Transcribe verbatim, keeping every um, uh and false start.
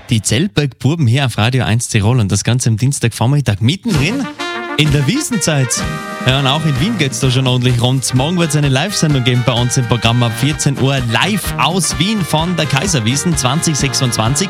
Die Zellberg-Buben hier auf Radio eins Tirol und das Ganze am Dienstagvormittag mittendrin in der Wiesenzeit. Ja, und auch in Wien geht's da schon ordentlich rund. Morgen wird es eine Live-Sendung geben bei uns im Programm ab vierzehn Uhr live aus Wien von der Kaiserwiesen zwanzig sechsundzwanzig.